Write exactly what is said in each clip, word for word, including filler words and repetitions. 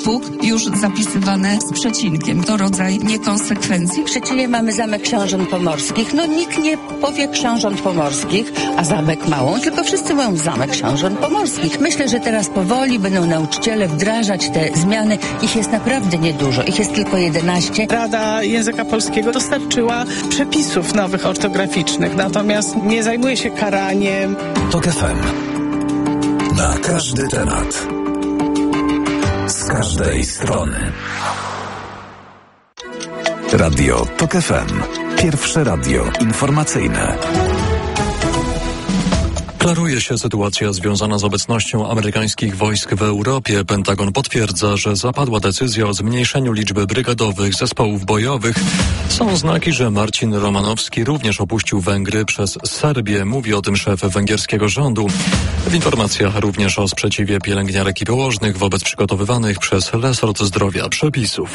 już zapisywane z przecinkiem. To rodzaj niekonsekwencji. W Szczecinie mamy Zamek Książąt Pomorskich. No nikt nie powie Książąt Pomorskich, a Zamek Małą, tylko wszyscy mówią Zamek Książąt Pomorskich. Myślę, że teraz powoli będą nauczyciele wdrażać te zmiany. Ich jest naprawdę niedużo. Ich jest tylko jedenaście. Rada Języka Polskiego dostarczyła przepisów nowych ortograficznych, natomiast nie zajmuje się karaniem. TOK F M. Na każdy temat. Z każdej strony. Radio TOK F M. Pierwsze radio informacyjne. Klaruje się sytuacja związana z obecnością amerykańskich wojsk w Europie. Pentagon potwierdza, że zapadła decyzja o zmniejszeniu liczby brygadowych zespołów bojowych. Są znaki, że Marcin Romanowski również opuścił Węgry przez Serbię. Mówi o tym szef węgierskiego rządu. W informacjach również o sprzeciwie pielęgniarek i położnych wobec przygotowywanych przez resort zdrowia przepisów.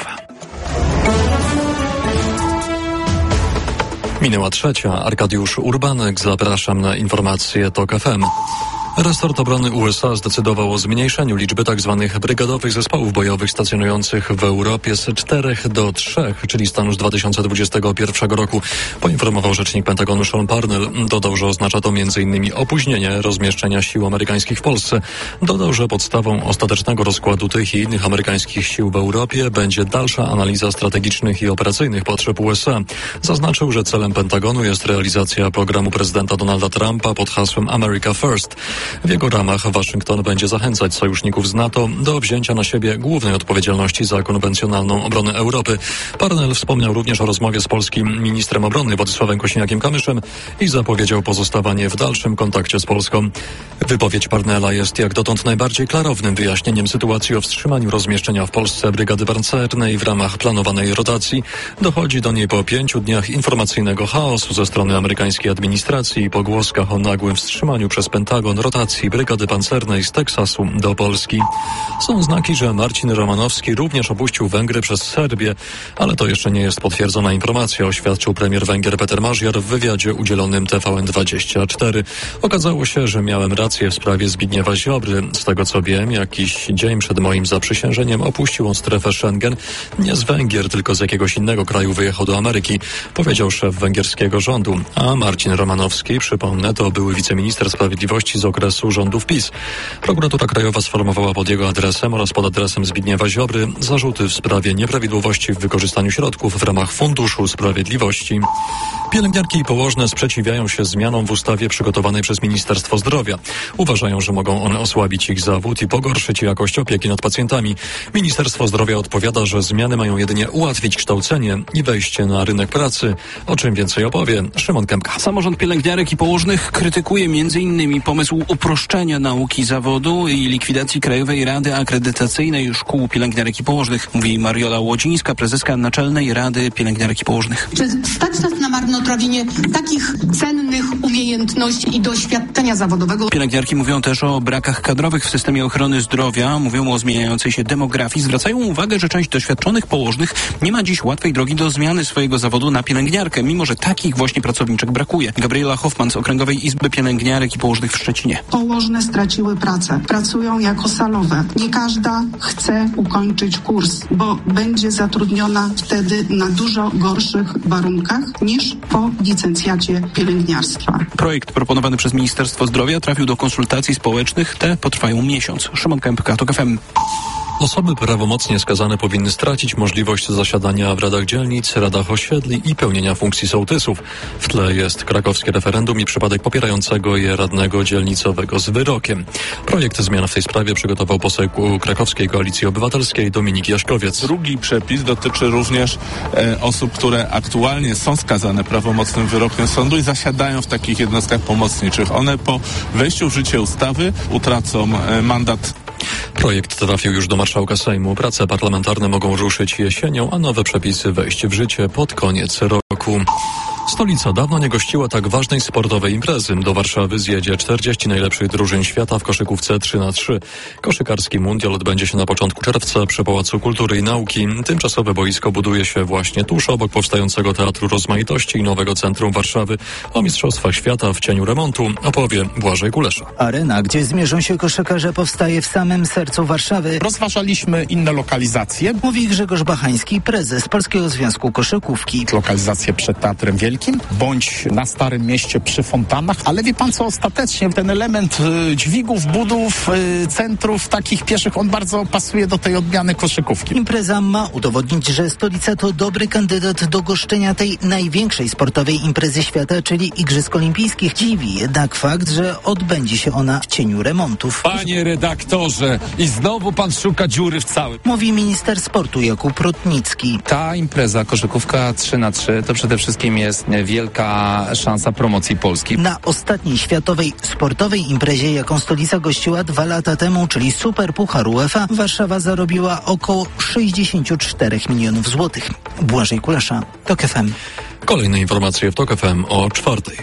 Minęła trzecia. Arkadiusz Urbanek. Zapraszam na informacje TOK F M. Resort Obrony U S A zdecydował o zmniejszeniu liczby tzw. brygadowych zespołów bojowych stacjonujących w Europie z czterech do trzech, czyli stanu z dwa tysiące dwudziestego pierwszego roku, poinformował rzecznik Pentagonu Sean Parnell. Dodał, że oznacza to między innymi opóźnienie rozmieszczenia sił amerykańskich w Polsce. Dodał, że podstawą ostatecznego rozkładu tych i innych amerykańskich sił w Europie będzie dalsza analiza strategicznych i operacyjnych potrzeb U S A. Zaznaczył, że celem Pentagonu jest realizacja programu prezydenta Donalda Trumpa pod hasłem America First. W jego ramach Waszyngton będzie zachęcać sojuszników z NATO do wzięcia na siebie głównej odpowiedzialności za konwencjonalną obronę Europy. Parnell wspomniał również o rozmowie z polskim ministrem obrony Władysławem Kosiniakiem-Kamyszem i zapowiedział pozostawanie w dalszym kontakcie z Polską. Wypowiedź Parnella jest jak dotąd najbardziej klarownym wyjaśnieniem sytuacji o wstrzymaniu rozmieszczenia w Polsce brygady pancernej w ramach planowanej rotacji. Dochodzi do niej po pięciu dniach informacyjnego chaosu ze strony amerykańskiej administracji i pogłoskach o nagłym wstrzymaniu przez Pentagon rotacji brygady pancernej z Teksasu do Polski. Są znaki, że Marcin Romanowski również opuścił Węgry przez Serbię, ale to jeszcze nie jest potwierdzona informacja, oświadczył premier Węgier Peter Mazjar w wywiadzie udzielonym T V N dwadzieścia cztery. Okazało się, że miałem rację w sprawie Zbigniewa Ziobry. Z tego co wiem, jakiś dzień przed moim zaprzysiężeniem opuścił on strefę Schengen. Nie z Węgier, tylko z jakiegoś innego kraju wyjechał do Ameryki, powiedział szef węgierskiego rządu. A Marcin Romanowski, przypomnę, to były wiceminister sprawiedliwości z okresu rządów PiS. Prokuratura Krajowa sformowała pod jego adresem oraz pod adresem Zbigniewa Ziobry zarzuty w sprawie nieprawidłowości w wykorzystaniu środków w ramach Funduszu Sprawiedliwości. Pielęgniarki i położne sprzeciwiają się zmianom w ustawie przygotowanej przez Ministerstwo Zdrowia. Uważają, że mogą one osłabić ich zawód i pogorszyć jakość opieki nad pacjentami. Ministerstwo Zdrowia odpowiada, że zmiany mają jedynie ułatwić kształcenie i wejście na rynek pracy. O czym więcej opowie Szymon Kępka. Samorząd pielęgniarek i położnych krytykuje między innymi pomysł uproszczenia nauki zawodu i likwidacji Krajowej Rady Akredytacyjnej Szkół Pielęgniarek i Położnych, mówi Mariola Łodzińska, prezeska Naczelnej Rady Pielęgniarek i Położnych. Czy stać nas na marnotrawienie takich cennych umiejętności i doświadczenia zawodowego? Pielęgniarki mówią też o brakach kadrowych w systemie ochrony zdrowia, mówią o zmieniającej się demografii, zwracają uwagę, że część doświadczonych położnych nie ma dziś łatwej drogi do zmiany swojego zawodu na pielęgniarkę, mimo że takich właśnie pracowniczek brakuje. Gabriela Hoffman z Okręgowej Izby Pielęgniarek i Położnych w Szczecinie. Położne straciły pracę. Pracują jako salowe. Nie każda chce ukończyć kurs, bo będzie zatrudniona wtedy na dużo gorszych warunkach niż po licencjacie pielęgniarstwa. Projekt proponowany przez Ministerstwo Zdrowia trafił do konsultacji społecznych. Te potrwają miesiąc. Szymon Kępka, TOK F M. Osoby prawomocnie skazane powinny stracić możliwość zasiadania w radach dzielnic, radach osiedli i pełnienia funkcji sołtysów. W tle jest krakowskie referendum i przypadek popierającego je radnego dzielnicowego z wyrokiem. Projekt zmian w tej sprawie przygotował poseł Krakowskiej Koalicji Obywatelskiej Dominik Jaśkowiec. Drugi przepis dotyczy również e, osób, które aktualnie są skazane prawomocnym wyrokiem sądu i zasiadają w takich jednostkach pomocniczych. One po wejściu w życie ustawy utracą e, mandat. Projekt trafił już do marszałka Sejmu. Prace parlamentarne mogą ruszyć jesienią, a nowe przepisy wejść w życie pod koniec roku. Stolica dawno nie gościła tak ważnej sportowej imprezy. Do Warszawy zjedzie czterdzieści najlepszych drużyn świata w koszykówce trzy na trzy. Koszykarski mundial odbędzie się na początku czerwca przy Pałacu Kultury i Nauki. Tymczasowe boisko buduje się właśnie tuż obok powstającego Teatru Rozmaitości i nowego centrum Warszawy. O Mistrzostwach Świata w cieniu remontu opowie Błażej Kulesza. Arena, gdzie zmierzą się koszykarze, powstaje w samym sercu Warszawy. Rozważaliśmy inne lokalizacje. Mówi Grzegorz Bachański, prezes Polskiego Związku Koszykówki. Lokalizacje przed Teatrem Wielkim, bądź na Starym Mieście przy fontannach, ale wie pan co, ostatecznie ten element y, dźwigów, budów, y, centrów takich pieszych, on bardzo pasuje do tej odmiany koszykówki. Impreza ma udowodnić, że stolica to dobry kandydat do goszczenia tej największej sportowej imprezy świata, czyli Igrzysk Olimpijskich. Dziwi jednak fakt, że odbędzie się ona w cieniu remontów. Panie redaktorze, i znowu pan szuka dziury w całym. Mówi minister sportu Jakub Rutnicki. Ta impreza koszykówka trzy na trzy to przede wszystkim jest wielka szansa promocji Polski. Na ostatniej światowej sportowej imprezie, jaką stolica gościła dwa lata temu, czyli Super Puchar UEFA, Warszawa zarobiła około sześćdziesiąt cztery milionów złotych. Błażej Kulesza, TOK F M. Kolejne informacje w TOK F M o czwartej.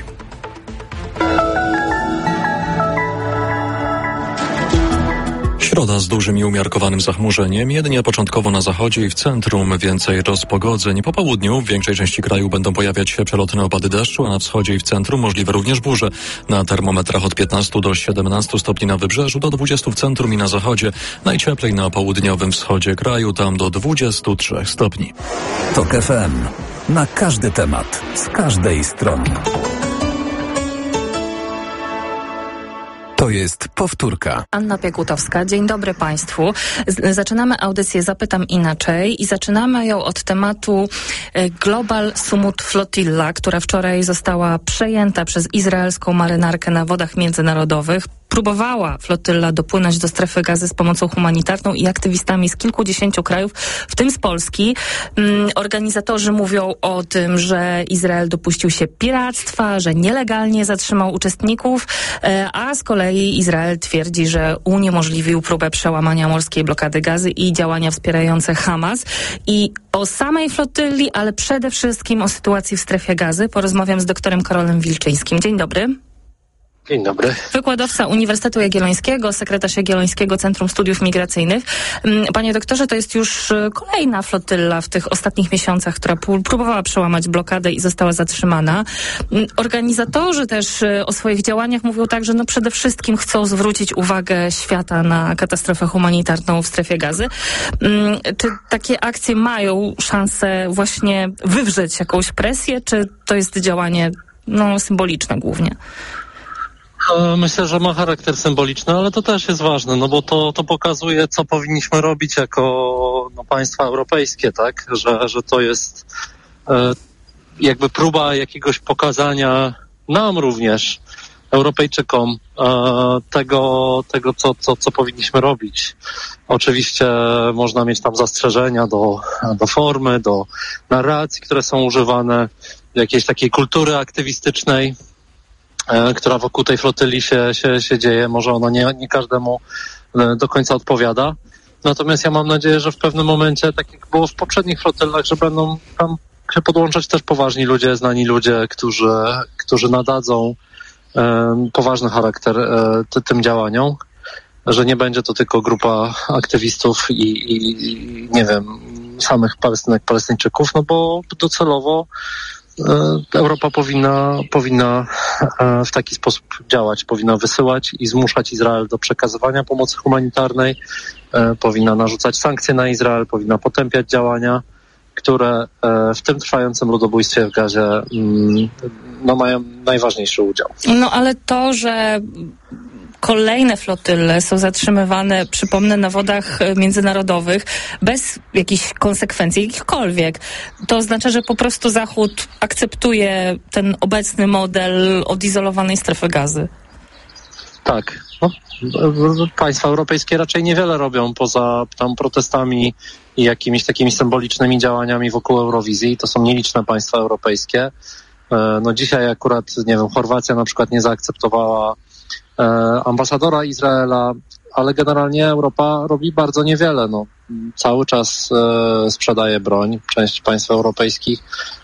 Środa z dużym i umiarkowanym zachmurzeniem, jedynie początkowo na zachodzie i w centrum więcej rozpogodzeń. Po południu w większej części kraju będą pojawiać się przelotne opady deszczu, a na wschodzie i w centrum możliwe również burze. Na termometrach od piętnastu do siedemnastu stopni na wybrzeżu, do dwudziestu w centrum i na zachodzie. Najcieplej na południowym wschodzie kraju, tam do dwudziestu trzech stopni. TOK F M. Na każdy temat, z każdej strony. To jest powtórka. Anna Piekutowska, dzień dobry Państwu. Z- zaczynamy audycję Zapytam Inaczej i zaczynamy ją od tematu e, Global Sumut Flotilla, która wczoraj została przejęta przez izraelską marynarkę na wodach międzynarodowych. Próbowała flotylla dopłynąć do strefy Gazy z pomocą humanitarną i aktywistami z kilkudziesięciu krajów, w tym z Polski. Mm, organizatorzy mówią o tym, że Izrael dopuścił się piractwa, że nielegalnie zatrzymał uczestników, e, a z kolei Izrael twierdzi, że uniemożliwił próbę przełamania morskiej blokady Gazy i działania wspierające Hamas. I o samej flotylli, ale przede wszystkim o sytuacji w strefie Gazy porozmawiam z doktorem Karolem Wilczyńskim. Dzień dobry. Dzień dobry. Wykładowca Uniwersytetu Jagiellońskiego, sekretarz Jagiellońskiego Centrum Studiów Migracyjnych. Panie doktorze, to jest już kolejna flotylla w tych ostatnich miesiącach, która próbowała przełamać blokadę i została zatrzymana. Organizatorzy też o swoich działaniach mówią tak, że no przede wszystkim chcą zwrócić uwagę świata na katastrofę humanitarną w strefie Gazy. Czy takie akcje mają szansę właśnie wywrzeć jakąś presję, czy to jest działanie no, symboliczne głównie? Myślę, że ma charakter symboliczny, ale to też jest ważne, no bo to, to pokazuje, co powinniśmy robić jako no, państwa europejskie, tak? Że, że to jest e, jakby próba jakiegoś pokazania nam również, Europejczykom, e, tego, tego co, co, co powinniśmy robić. Oczywiście można mieć tam zastrzeżenia do, do formy, do narracji, które są używane, jakiejś takiej kultury aktywistycznej, która wokół tej flotyli się, się, się dzieje. Może ona nie, nie każdemu do końca odpowiada. Natomiast ja mam nadzieję, że w pewnym momencie, tak jak było w poprzednich flotylach, że będą tam się podłączać też poważni ludzie, znani ludzie, którzy, którzy nadadzą um, poważny charakter um, ty, tym działaniom. Że nie będzie to tylko grupa aktywistów i, i, i nie wiem, samych Palestynek, Palestyńczyków, no bo docelowo Europa powinna, powinna w taki sposób działać, powinna wysyłać i zmuszać Izrael do przekazywania pomocy humanitarnej, powinna narzucać sankcje na Izrael, powinna potępiać działania, które w tym trwającym ludobójstwie w Gazie no, mają najważniejszy udział. No ale to, że kolejne flotyle są zatrzymywane, przypomnę, na wodach międzynarodowych bez jakichś konsekwencji, jakichkolwiek. To oznacza, że po prostu Zachód akceptuje ten obecny model odizolowanej strefy Gazy. Tak. No, państwa europejskie raczej niewiele robią poza tam protestami i jakimiś takimi symbolicznymi działaniami wokół Eurowizji. To są nieliczne państwa europejskie. No dzisiaj akurat, nie wiem, Chorwacja na przykład nie zaakceptowała ambasadora Izraela, ale generalnie Europa robi bardzo niewiele. No, cały czas e, sprzedaje broń, część państw europejskich,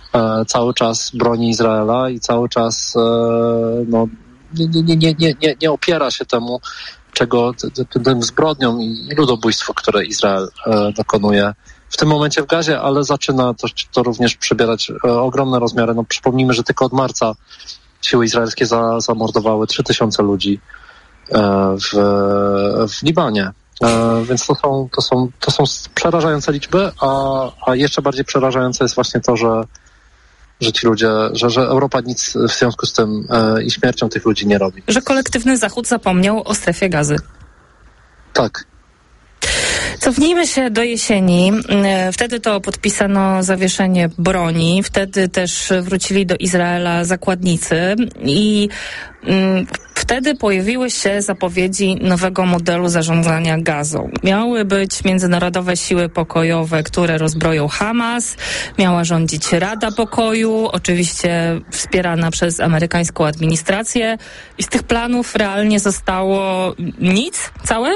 e, cały czas broni Izraela i cały czas e, no, nie, nie, nie, nie, nie, nie opiera się temu, czego tym zbrodniom i ludobójstwu, które Izrael e, dokonuje w tym momencie w Gazie, ale zaczyna to, to również przybierać e, ogromne rozmiary. No, przypomnijmy, że tylko od marca siły izraelskie za, zamordowały trzy tysiące ludzi e, w, w Libanie. E, więc to są, to, są, to są przerażające liczby, a, a jeszcze bardziej przerażające jest właśnie to, że, że ci ludzie, że, że Europa nic w związku z tym e, i śmiercią tych ludzi nie robi. Że kolektywny Zachód zapomniał o strefie Gazy. Tak. Cofnijmy się do jesieni. Wtedy to podpisano zawieszenie broni. Wtedy też wrócili do Izraela zakładnicy i mm, wtedy pojawiły się zapowiedzi nowego modelu zarządzania Gazą. Miały być międzynarodowe siły pokojowe, które rozbroją Hamas. Miała rządzić Rada Pokoju, oczywiście wspierana przez amerykańską administrację. I z tych planów realnie zostało nic? Całe?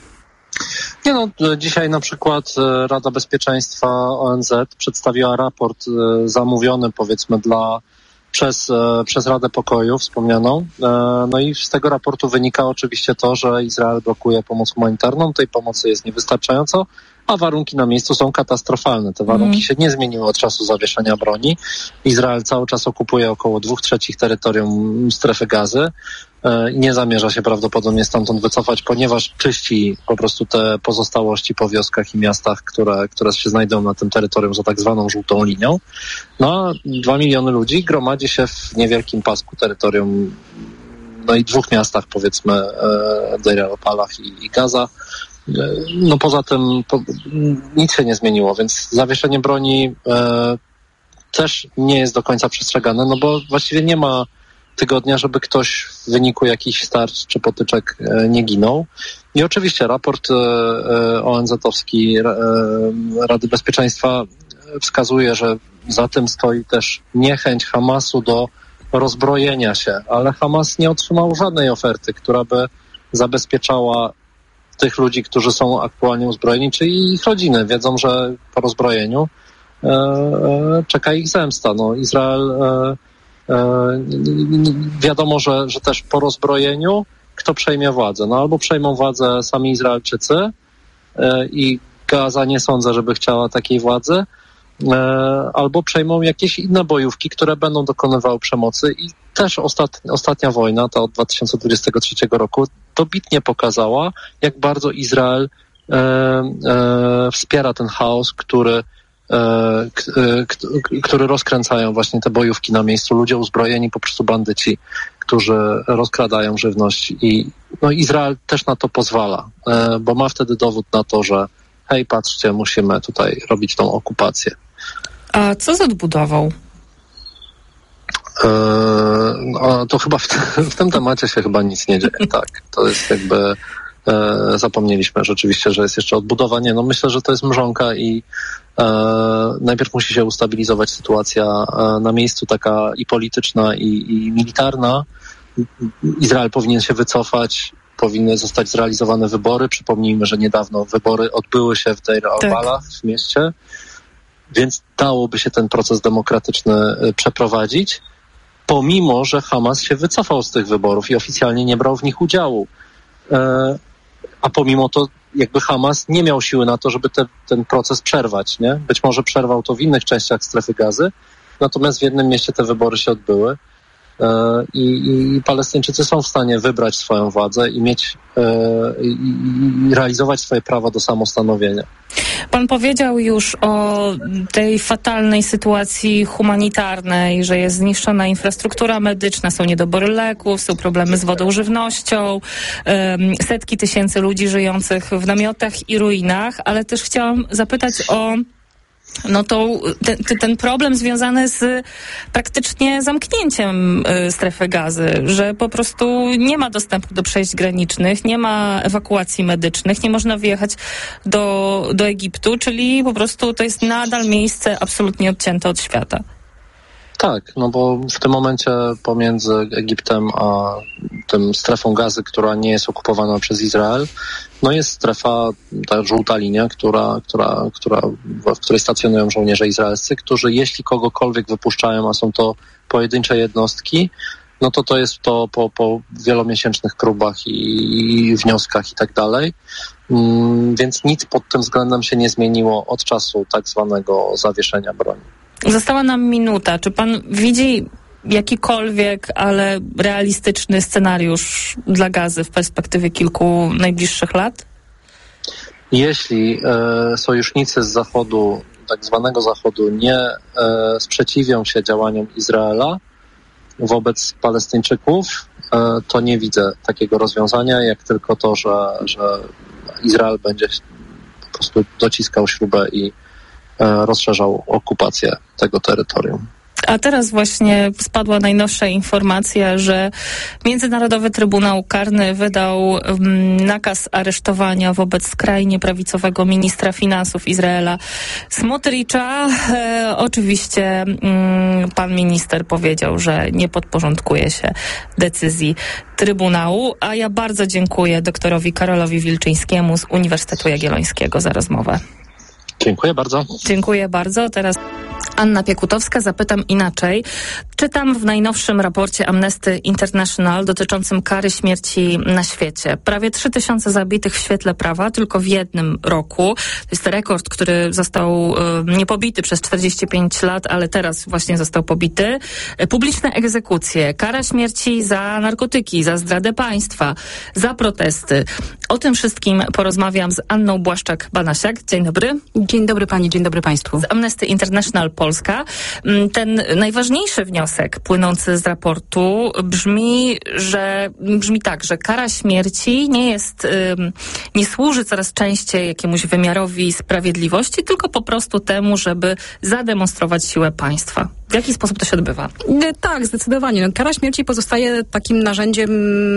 Nie no, dzisiaj na przykład Rada Bezpieczeństwa O N Z przedstawiła raport zamówiony, powiedzmy, dla przez, przez Radę Pokoju wspomnianą. No i z tego raportu wynika oczywiście to, że Izrael blokuje pomoc humanitarną, tej pomocy jest niewystarczająco, a warunki na miejscu są katastrofalne. Te warunki mm. się nie zmieniły od czasu zawieszenia broni. Izrael cały czas okupuje około dwóch trzecich terytorium strefy Gazy i nie zamierza się prawdopodobnie stamtąd wycofać, ponieważ czyści po prostu te pozostałości po wioskach i miastach, które, które się znajdują na tym terytorium za tak zwaną żółtą linią. No a dwa miliony ludzi gromadzi się w niewielkim pasku terytorium, no i dwóch miastach, powiedzmy, Deir el-Balah i, i Gaza. No poza tym po, nic się nie zmieniło, więc zawieszenie broni e, też nie jest do końca przestrzegane, no bo właściwie nie ma tygodnia, żeby ktoś w wyniku jakichś starć czy potyczek e, nie ginął. I oczywiście raport e, e, O N Z-owski e, Rady Bezpieczeństwa wskazuje, że za tym stoi też niechęć Hamasu do rozbrojenia się, ale Hamas nie otrzymał żadnej oferty, która by zabezpieczała tych ludzi, którzy są aktualnie uzbrojeni, czy ich rodziny. Wiedzą, że po rozbrojeniu e, e, czeka ich zemsta. No, Izrael e, e, wiadomo, że, że też po rozbrojeniu kto przejmie władzę? No albo przejmą władzę sami Izraelczycy e, i Gaza nie sądzę, żeby chciała takiej władzy, e, albo przejmą jakieś inne bojówki, które będą dokonywały przemocy i też ostat, ostatnia wojna, ta od dwa tysiące dwudziestego trzeciego roku, dobitnie pokazała, jak bardzo Izrael e, e, wspiera ten chaos, który, e, k, k, który rozkręcają właśnie te bojówki na miejscu. Ludzie uzbrojeni, po prostu bandyci, którzy rozkradają żywność i no, Izrael też na to pozwala, e, bo ma wtedy dowód na to, że hej, patrzcie, musimy tutaj robić tą okupację. A co z odbudową? No, to chyba w, te, w tym temacie się chyba nic nie dzieje, tak. To jest jakby, e, zapomnieliśmy rzeczywiście, że jest jeszcze odbudowa. Nie, no myślę, że to jest mrzonka i e, najpierw musi się ustabilizować sytuacja e, na miejscu, taka i polityczna, i, i militarna. Izrael powinien się wycofać, powinny zostać zrealizowane wybory. Przypomnijmy, że niedawno wybory odbyły się w Deir el-Balah, w mieście, więc dałoby się ten proces demokratyczny przeprowadzić, pomimo że Hamas się wycofał z tych wyborów i oficjalnie nie brał w nich udziału. E, a pomimo to jakby Hamas nie miał siły na to, żeby te, ten proces przerwać, nie? Być może przerwał to w innych częściach strefy Gazy, natomiast w jednym mieście te wybory się odbyły e, i, i Palestyńczycy są w stanie wybrać swoją władzę i mieć e, i, i realizować swoje prawa do samostanowienia. Pan powiedział już o tej fatalnej sytuacji humanitarnej, że jest zniszczona infrastruktura medyczna, są niedobory leków, są problemy z wodą, żywnością, um, setki tysięcy ludzi żyjących w namiotach i ruinach, ale też chciałam zapytać o no to ten, ten problem związany z praktycznie zamknięciem y, strefy Gazy, że po prostu nie ma dostępu do przejść granicznych, nie ma ewakuacji medycznych, nie można wyjechać do, do Egiptu, czyli po prostu to jest nadal miejsce absolutnie odcięte od świata. Tak, no bo w tym momencie pomiędzy Egiptem a tym strefą Gazy, która nie jest okupowana przez Izrael, no jest strefa, ta żółta linia, która, która, która, w której stacjonują żołnierze izraelscy, którzy jeśli kogokolwiek wypuszczają, a są to pojedyncze jednostki, no to to jest to po, po wielomiesięcznych próbach i, i wnioskach i tak dalej. Mm, więc nic pod tym względem się nie zmieniło od czasu tak zwanego zawieszenia broni. Została nam minuta. Czy pan widzi jakikolwiek, ale realistyczny scenariusz dla Gazy w perspektywie kilku najbliższych lat? Jeśli e, sojusznicy z Zachodu, tak zwanego Zachodu, nie e, sprzeciwią się działaniom Izraela wobec Palestyńczyków, e, to nie widzę takiego rozwiązania, jak tylko to, że, że Izrael będzie po prostu dociskał śrubę i e, rozszerzał okupację tego terytorium. A teraz właśnie spadła najnowsza informacja, że Międzynarodowy Trybunał Karny wydał um, nakaz aresztowania wobec skrajnie prawicowego ministra finansów Izraela Smotricza. E, oczywiście um, pan minister powiedział, że nie podporządkuje się decyzji Trybunału, a ja bardzo dziękuję doktorowi Karolowi Wilczyńskiemu z Uniwersytetu Jagiellońskiego za rozmowę. Dziękuję bardzo. Dziękuję bardzo. Teraz Anna Piekutowska. Zapytam inaczej. Czytam w najnowszym raporcie Amnesty International dotyczącym kary śmierci na świecie. Prawie trzy tysiące zabitych w świetle prawa tylko w jednym roku. To jest rekord, który został y, niepobity przez czterdzieści pięć lat, ale teraz właśnie został pobity. Publiczne egzekucje, kara śmierci za narkotyki, za zdradę państwa, za protesty. O tym wszystkim porozmawiam z Anną Błaszczak-Banasiak. Dzień dobry. Dzień dobry pani, dzień dobry państwu. Z Amnesty International Polska. Ten najważniejszy wniosek płynący z raportu brzmi, że brzmi tak, że kara śmierci nie jest, nie służy coraz częściej jakiemuś wymiarowi sprawiedliwości, tylko po prostu temu, żeby zademonstrować siłę państwa. W jaki sposób to się odbywa? Tak, zdecydowanie. No, kara śmierci pozostaje takim narzędziem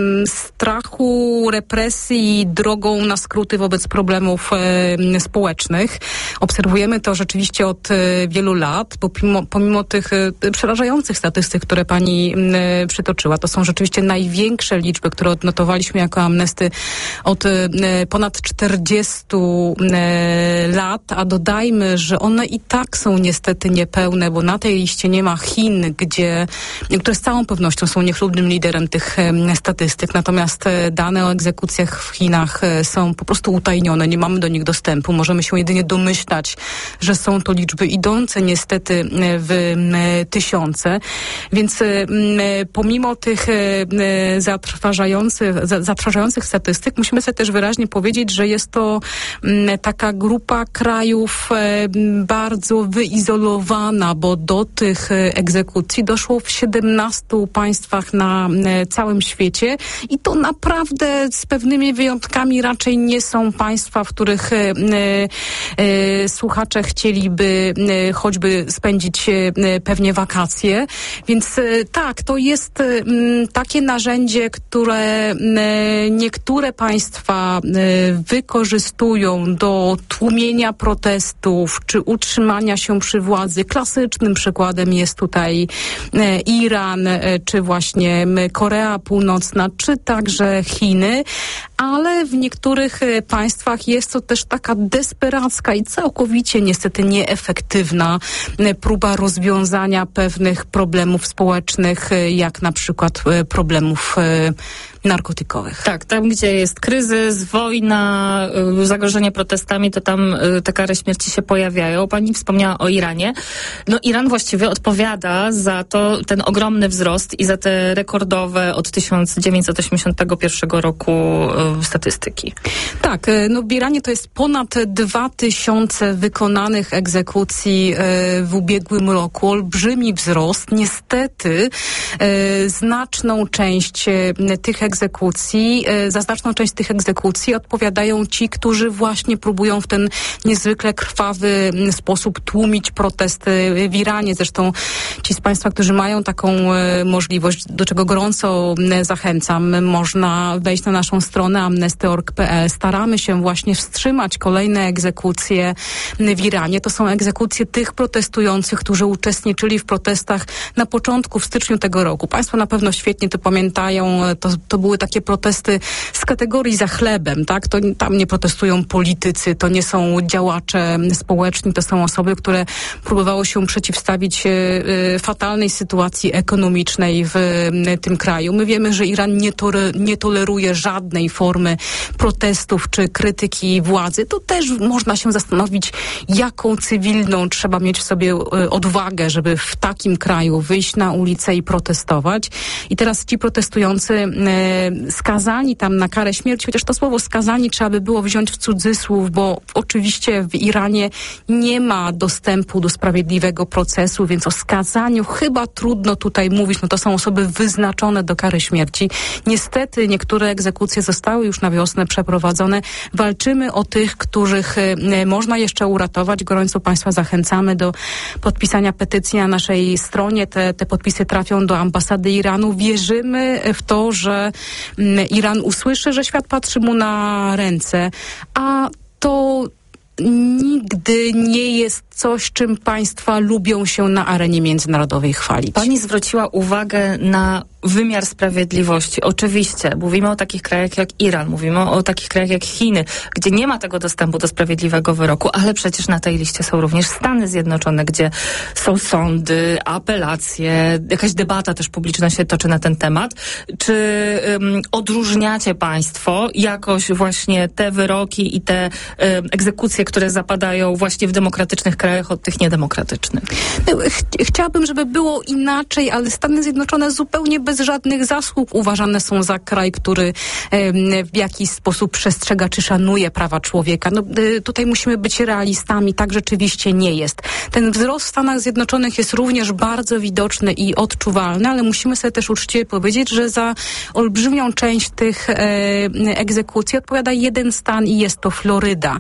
strachu, represji, drogą na skróty wobec problemów e, społecznych. Obserwujemy to rzeczywiście od e, wielu lat, bo pomimo, pomimo tych e, przerażających statystyk, które pani e, przytoczyła, to są rzeczywiście największe liczby, które odnotowaliśmy jako Amnesty od e, ponad czterdziestu e, lat, a dodajmy, że one i tak są niestety niepełne, bo na tej liście nie ma Chin, gdzie, które z całą pewnością są niechlubnym liderem tych e, statystyk, natomiast e, dane o egzekucjach w Chinach e, są po prostu utajnione, nie mamy do nich dostępu, możemy się jedynie domyślać, że są to liczby idące niestety e, w e, tysiące, więc e, e, pomimo tych e, zatrważających, za, zatrważających statystyk musimy sobie też wyraźnie powiedzieć, że jest to m, taka grupa krajów e, bardzo wyizolowana, bo do tych egzekucji doszło w siedemnastu państwach na całym świecie i to naprawdę z pewnymi wyjątkami raczej nie są państwa, w których e, e, słuchacze chcieliby e, choćby spędzić e, pewnie wakacje. Więc e, tak, to jest e, takie narzędzie, które e, niektóre państwa e, wykorzystują do tłumienia protestów czy utrzymania się przy władzy. Klasycznym przykładem jest tutaj e, Iran, e, czy właśnie Korea Północna, czy także Chiny, ale w niektórych e, państwach jest to też taka desperacka i całkowicie niestety nieefektywna e, próba rozwiązania pewnych problemów społecznych, e, jak na przykład e, problemów e, narkotykowych. Tak, tam gdzie jest kryzys, wojna, y, zagrożenie protestami, to tam y, te kary śmierci się pojawiają. Pani wspomniała o Iranie. No Iran właściwie odpowiada za to, ten ogromny wzrost i za te rekordowe od tysiąc dziewięćset osiemdziesiątego pierwszego roku y, statystyki. Tak, no w Iranie to jest ponad dwa tysiące wykonanych egzekucji y, w ubiegłym roku. Olbrzymi wzrost. Niestety y, znaczną część y, tych egzekucji egzekucji, za znaczną część tych egzekucji odpowiadają ci, którzy właśnie próbują w ten niezwykle krwawy sposób tłumić protesty w Iranie. Zresztą ci z Państwa, którzy mają taką możliwość, do czego gorąco zachęcam, można wejść na naszą stronę amnesty kropka org kropka pe el. Staramy się właśnie wstrzymać kolejne egzekucje w Iranie. To są egzekucje tych protestujących, którzy uczestniczyli w protestach na początku, w styczniu tego roku. Państwo na pewno świetnie to pamiętają. To, to były takie protesty z kategorii za chlebem, tak? To tam nie protestują politycy, to nie są działacze społeczni, to są osoby, które próbowały się przeciwstawić y, fatalnej sytuacji ekonomicznej w y, tym kraju. My wiemy, że Iran nie, to, nie toleruje żadnej formy protestów czy krytyki władzy. To też można się zastanowić, jaką cywilną trzeba mieć w sobie y, odwagę, żeby w takim kraju wyjść na ulicę i protestować. I teraz ci protestujący y, skazani tam na karę śmierci, chociaż to słowo skazani trzeba by było wziąć w cudzysłów, bo oczywiście w Iranie nie ma dostępu do sprawiedliwego procesu, więc o skazaniu chyba trudno tutaj mówić. No to są osoby wyznaczone do kary śmierci. Niestety niektóre egzekucje zostały już na wiosnę przeprowadzone. Walczymy o tych, których y, można jeszcze uratować. Gorąco Państwa zachęcamy do podpisania petycji na naszej stronie. Te, te podpisy trafią do ambasady Iranu. Wierzymy w to, że y, Iran usłyszy, że świat patrzy mu na ręce, a to nigdy nie jest coś, czym państwa lubią się na arenie międzynarodowej chwalić. Pani zwróciła uwagę na wymiar sprawiedliwości. Oczywiście, mówimy o takich krajach jak Iran, mówimy o takich krajach jak Chiny, gdzie nie ma tego dostępu do sprawiedliwego wyroku, ale przecież na tej liście są również Stany Zjednoczone, gdzie są sądy, apelacje, jakaś debata też publiczna się toczy na ten temat. Czy um, odróżniacie państwo jakoś właśnie te wyroki i te um, egzekucje, które zapadają właśnie w demokratycznych krajach od tych niedemokratycznych? Ch- chciałabym, żeby było inaczej, ale Stany Zjednoczone zupełnie bez żadnych zasług uważane są za kraj, który e, w jakiś sposób przestrzega czy szanuje prawa człowieka. No, e, tutaj musimy być realistami, tak rzeczywiście nie jest. Ten wzrost w Stanach Zjednoczonych jest również bardzo widoczny i odczuwalny, ale musimy sobie też uczciwie powiedzieć, że za olbrzymią część tych e, egzekucji odpowiada jeden stan i jest to Floryda.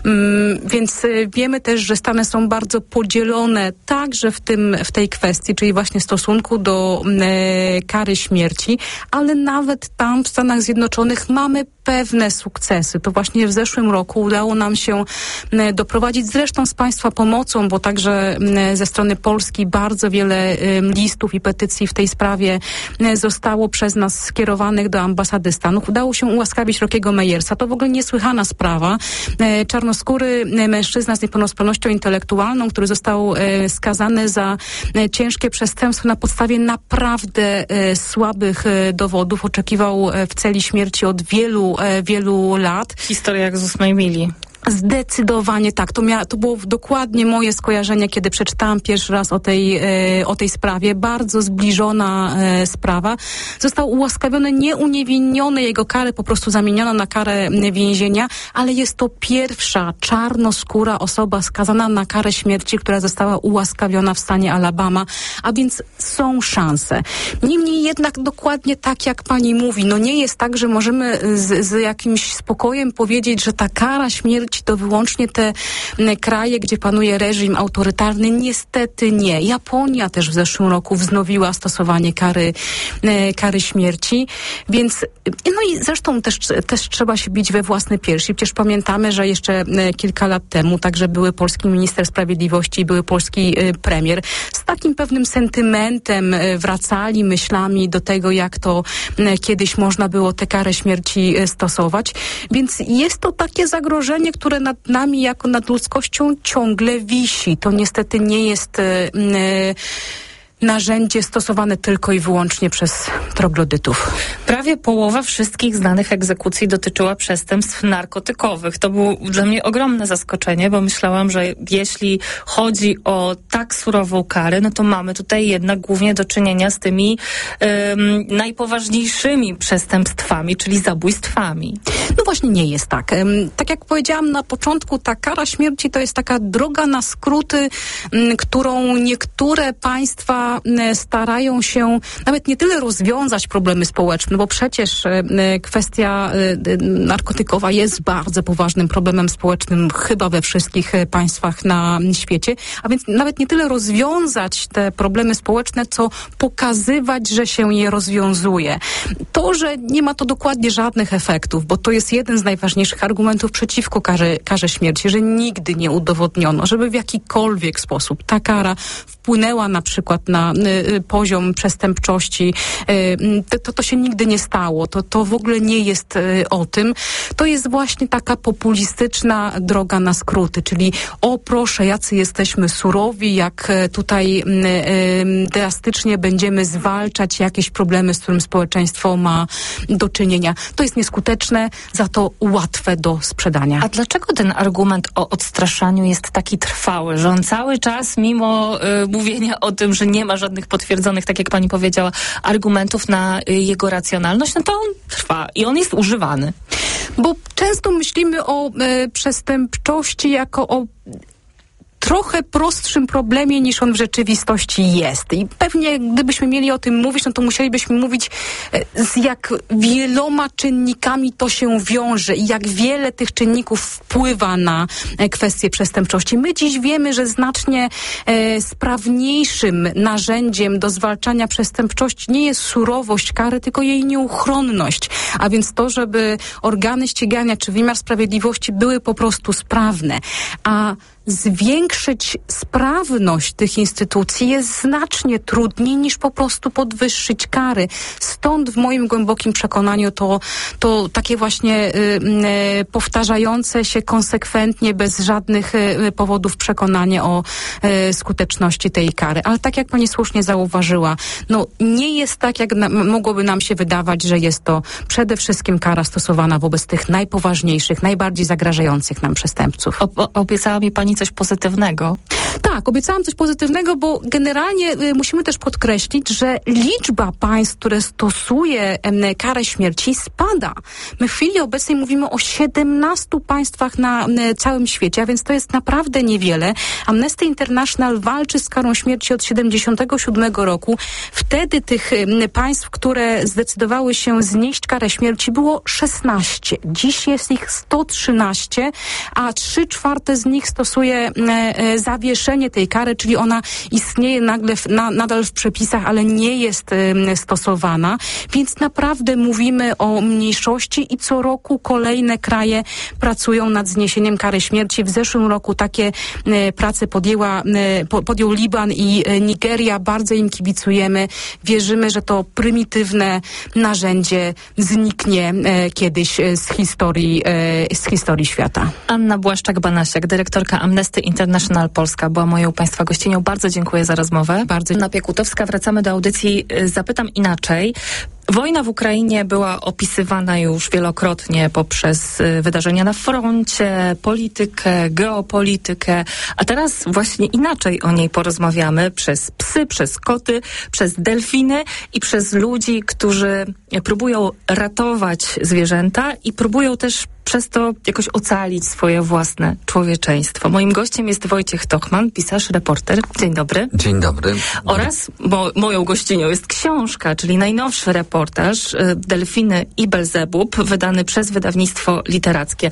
Mm, więc e, wiemy też, że Stany są bardzo podzielone także w tym, w tej kwestii, czyli właśnie w stosunku do e, kary śmierci, ale nawet tam w Stanach Zjednoczonych mamy pewne sukcesy. To właśnie w zeszłym roku udało nam się e, doprowadzić, zresztą z Państwa pomocą, bo także e, ze strony Polski bardzo wiele e, listów i petycji w tej sprawie e, zostało przez nas skierowanych do ambasady Stanów. Udało się ułaskawić Rockiego Meyersa. To w ogóle niesłychana sprawa. E, czarnoskóry e, mężczyzna z niepełnosprawnością intelektualną, który został e, skazany za e, ciężkie przestępstwo na podstawie naprawdę e, słabych e, dowodów. Oczekiwał e, w celi śmierci od wielu, e, wielu lat. Historia jak z ósmej mili. Zdecydowanie tak. To, mia- to było dokładnie moje skojarzenie, kiedy przeczytałam pierwszy raz o tej, e, o tej sprawie. Bardzo zbliżona e, sprawa. Został ułaskawiony, nie uniewinniony, jego karę po prostu zamieniono na karę więzienia, ale jest to pierwsza czarnoskóra osoba skazana na karę śmierci, która została ułaskawiona w stanie Alabama, a więc są szanse. Niemniej jednak dokładnie tak, jak pani mówi, no nie jest tak, że możemy z, z jakimś spokojem powiedzieć, że ta kara śmierci to wyłącznie te kraje, gdzie panuje reżim autorytarny. Niestety nie. Japonia też w zeszłym roku wznowiła stosowanie kary, kary śmierci, więc no i zresztą też, też trzeba się bić we własne piersi. Przecież pamiętamy, że jeszcze kilka lat temu także były polski minister sprawiedliwości i były polski premier. Z takim pewnym sentymentem wracali myślami do tego, jak to kiedyś można było tę karę śmierci stosować. Więc jest to takie zagrożenie, które nad nami jako nad ludzkością ciągle wisi. To niestety nie jest yy, narzędzie stosowane tylko i wyłącznie przez troglodytów. Prawie połowa wszystkich znanych egzekucji dotyczyła przestępstw narkotykowych. To było dla mnie ogromne zaskoczenie, bo myślałam, że jeśli chodzi o tak surową karę, no to mamy tutaj jednak głównie do czynienia z tymi um, najpoważniejszymi przestępstwami, czyli zabójstwami. No właśnie nie jest tak. Tak jak powiedziałam na początku, ta kara śmierci to jest taka droga na skróty, którą niektóre państwa państwa starają się nawet nie tyle rozwiązać problemy społeczne, bo przecież kwestia narkotykowa jest bardzo poważnym problemem społecznym chyba we wszystkich państwach na świecie, a więc nawet nie tyle rozwiązać te problemy społeczne, co pokazywać, że się je rozwiązuje. To, że nie ma to dokładnie żadnych efektów, bo to jest jeden z najważniejszych argumentów przeciwko karze, karze śmierci, że nigdy nie udowodniono, żeby w jakikolwiek sposób ta kara wpłynęła na przykład na y, poziom przestępczości. Y, to, to się nigdy nie stało. To, to w ogóle nie jest y, o tym. To jest właśnie taka populistyczna droga na skróty, czyli o proszę, jacy jesteśmy surowi, jak tutaj y, y, drastycznie będziemy zwalczać jakieś problemy, z którym społeczeństwo ma do czynienia. To jest nieskuteczne, za to łatwe do sprzedania. A dlaczego ten argument o odstraszaniu jest taki trwały, że on cały czas, mimo y, mówienia o tym, że nie ma żadnych potwierdzonych, tak jak pani powiedziała, argumentów na y, jego racjonalność, no to on trwa i on jest używany? Bo często myślimy o y, przestępczości jako o trochę prostszym problemie, niż on w rzeczywistości jest. I pewnie gdybyśmy mieli o tym mówić, no to musielibyśmy mówić, z jak wieloma czynnikami to się wiąże i jak wiele tych czynników wpływa na kwestię przestępczości. My dziś wiemy, że znacznie e, sprawniejszym narzędziem do zwalczania przestępczości nie jest surowość kary, tylko jej nieuchronność. A więc to, żeby organy ścigania czy wymiar sprawiedliwości były po prostu sprawne. A zwiększyć sprawność tych instytucji jest znacznie trudniej niż po prostu podwyższyć kary. Stąd w moim głębokim przekonaniu to, to takie właśnie y, y, powtarzające się konsekwentnie, bez żadnych y, powodów przekonanie o y, skuteczności tej kary. Ale tak jak pani słusznie zauważyła, no nie jest tak, jak na, mogłoby nam się wydawać, że jest to przede wszystkim kara stosowana wobec tych najpoważniejszych, najbardziej zagrażających nam przestępców. O, obiecała mi pani coś pozytywnego. Tak, obiecałam coś pozytywnego, bo generalnie y, musimy też podkreślić, że liczba państw, które stosuje y, karę śmierci, spada. My w chwili obecnej mówimy o siedemnastu państwach na y, całym świecie, a więc to jest naprawdę niewiele. Amnesty International walczy z karą śmierci od siedemdziesiątego siódmego roku. Wtedy tych y, państw, które zdecydowały się znieść karę śmierci, było szesnaście. Dziś jest ich sto trzynaście, a trzy czwarte z nich stosuje zawieszenie tej kary, czyli ona istnieje nagle w, na, nadal w przepisach, ale nie jest y, stosowana. Więc naprawdę mówimy o mniejszości i co roku kolejne kraje pracują nad zniesieniem kary śmierci. W zeszłym roku takie y, prace podjęła, y, po, podjął Liban i y, Nigeria. Bardzo im kibicujemy. Wierzymy, że to prymitywne narzędzie zniknie y, kiedyś y, z historii, y, z historii świata. Anna Błaszczak-Banasiak, dyrektorka Amnesty International Polska, była moją państwa gościnią. Bardzo dziękuję za rozmowę. Bardzo. Anna Piekutowska. Wracamy do audycji Zapytam Inaczej. Wojna w Ukrainie była opisywana już wielokrotnie poprzez wydarzenia na froncie, politykę, geopolitykę, a teraz właśnie inaczej o niej porozmawiamy przez psy, przez koty, przez delfiny i przez ludzi, którzy próbują ratować zwierzęta i próbują też przez to jakoś ocalić swoje własne człowieczeństwo. Moim gościem jest Wojciech Tochman, pisarz, reporter. Dzień dobry. Dzień dobry. Oraz mo- moją gościnią jest książka, czyli najnowszy reportaż Delfiny i Belzebub, wydany przez wydawnictwo literackie.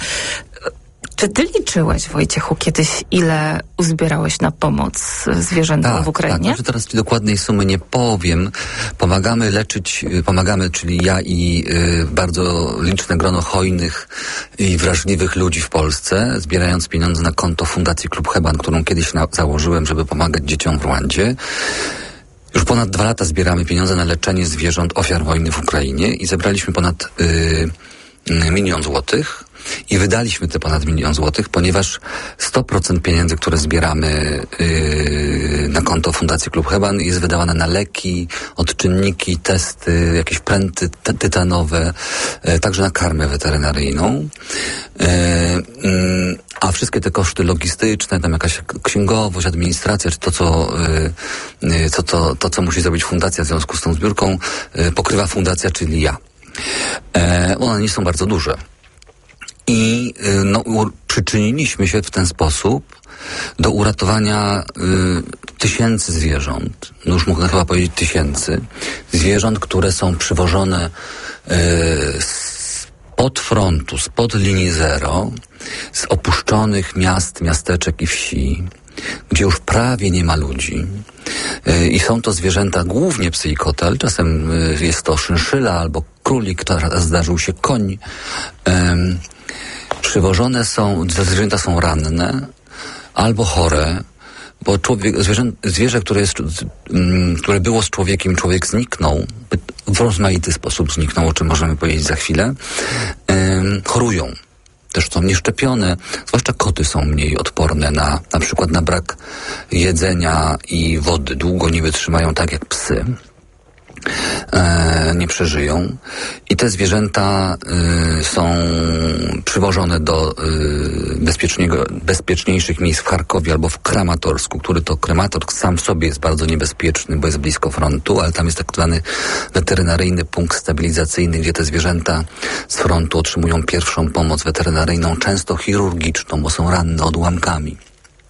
Czy ty liczyłeś, Wojciechu, kiedyś, ile uzbierałeś na pomoc zwierzętom tak, w Ukrainie? Tak, znaczy teraz ci dokładnej sumy nie powiem. Pomagamy leczyć, pomagamy, czyli ja i y, bardzo liczne grono hojnych i wrażliwych ludzi w Polsce, zbierając pieniądze na konto Fundacji Klub Heban, którą kiedyś na, założyłem, żeby pomagać dzieciom w Rwandzie. Już ponad dwa lata zbieramy pieniądze na leczenie zwierząt ofiar wojny w Ukrainie i zebraliśmy ponad y, milion złotych. I wydaliśmy te ponad milion złotych, ponieważ sto procent pieniędzy, które zbieramy yy, na konto Fundacji Klub Heban, jest wydawane na leki, odczynniki, testy, jakieś pręty ty- tytanowe, yy, także na karmę weterynaryjną. Yy, yy, a wszystkie te koszty logistyczne, tam jakaś księgowość, administracja, czy to, co, yy, yy, co, to, to, co musi zrobić fundacja w związku z tą zbiórką, yy, pokrywa fundacja, czyli ja. Yy, one nie są bardzo duże. I no, u, przyczyniliśmy się w ten sposób do uratowania y, tysięcy zwierząt, no już mogę chyba powiedzieć tysięcy, zwierząt, które są przywożone yy, spod frontu, spod linii zero, z opuszczonych miast, miasteczek i wsi, gdzie już prawie nie ma ludzi. Yy, I są to zwierzęta, głównie psy i koty, ale czasem yy, jest to szynszyla albo królik, teraz zdarzył się koń. Yy, przywożone są, zwierzęta są ranne albo chore, bo człowiek, zwierzę, zwierzę które, jest, które było z człowiekiem, człowiek zniknął, w rozmaity sposób zniknął, o czym możemy powiedzieć za chwilę, yy, chorują. Też są nieszczepione, zwłaszcza koty są mniej odporne na, na przykład na brak jedzenia i wody. Długo nie wytrzymają tak jak psy. E, nie przeżyją. I te zwierzęta y, są przywożone do y, bezpiecznego, bezpieczniejszych miejsc w Charkowie albo w Kramatorsku, który to Kramatorsk sam w sobie jest bardzo niebezpieczny, bo jest blisko frontu, ale tam jest tak zwany weterynaryjny punkt stabilizacyjny, gdzie te zwierzęta z frontu otrzymują pierwszą pomoc weterynaryjną, często chirurgiczną, bo są ranne odłamkami.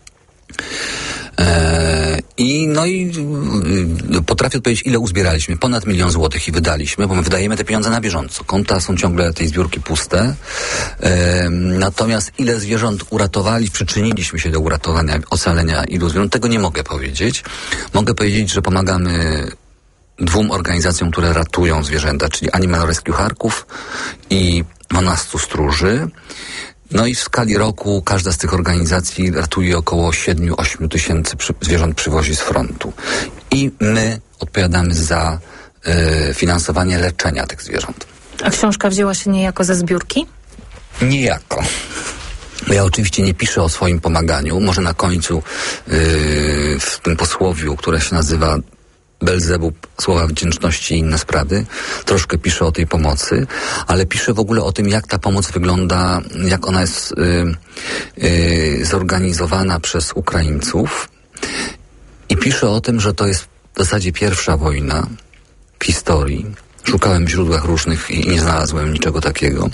I no i y, potrafię odpowiedzieć, ile uzbieraliśmy. Ponad milion złotych i wydaliśmy, bo my wydajemy te pieniądze na bieżąco. Konta są ciągle tej zbiórki puste. E, natomiast ile zwierząt uratowali, przyczyniliśmy się do uratowania, ocalenia ilu zwierząt, tego nie mogę powiedzieć. Mogę powiedzieć, że pomagamy dwóm organizacjom, które ratują zwierzęta, czyli Animal Rescue Charków i dwunastu Stróży. No i w skali roku każda z tych organizacji ratuje około siedem do ośmiu tysięcy przy, zwierząt przywozi z frontu. I my odpowiadamy za y, finansowanie leczenia tych zwierząt. A książka wzięła się niejako ze zbiórki? Niejako. Ja oczywiście nie piszę o swoim pomaganiu. Może na końcu yy, w tym posłowiu, które się nazywa Belzebub, słowa wdzięczności i inne sprawy, troszkę piszę o tej pomocy, ale piszę w ogóle o tym, jak ta pomoc wygląda, jak ona jest yy, yy, zorganizowana przez Ukraińców. I piszę o tym, że to jest w zasadzie pierwsza wojna w historii. Szukałem w źródłach różnych i nie znalazłem niczego takiego,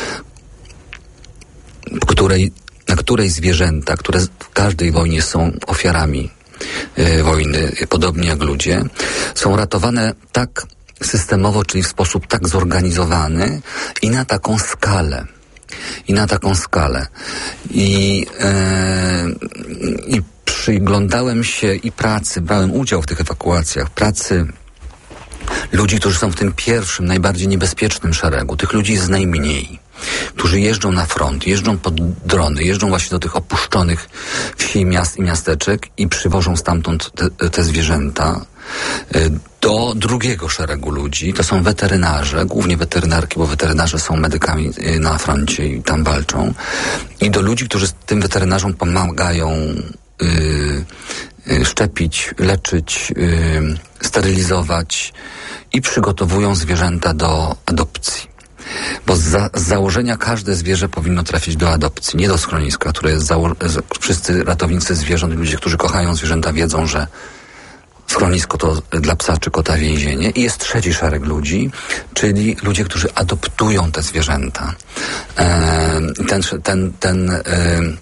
w której, na której zwierzęta, które w każdej wojnie są ofiarami y, wojny, podobnie jak ludzie, są ratowane tak systemowo, czyli w sposób tak zorganizowany i na taką skalę. I na taką skalę. I, y, i przyglądałem się i pracy, brałem udział w tych ewakuacjach, pracy ludzi, którzy są w tym pierwszym, najbardziej niebezpiecznym szeregu. Tych ludzi jest najmniej, którzy jeżdżą na front, jeżdżą pod drony, jeżdżą właśnie do tych opuszczonych wsi, miast i miasteczek i przywożą stamtąd te, te zwierzęta. Do drugiego szeregu ludzi, to są weterynarze, głównie weterynarki, bo weterynarze są medykami na froncie i tam walczą. I do ludzi, którzy tym weterynarzom pomagają yy, yy, szczepić, leczyć, yy, sterylizować i przygotowują zwierzęta do adopcji. Bo z, za, z założenia każde zwierzę powinno trafić do adopcji, nie do schroniska, które jest zało- wszyscy ratownicy zwierząt, ludzie, którzy kochają zwierzęta, wiedzą, że schronisko to dla psa czy kota więzienie. I jest trzeci szereg ludzi, czyli ludzie, którzy adoptują te zwierzęta. Eee, ten, ten, ten, e,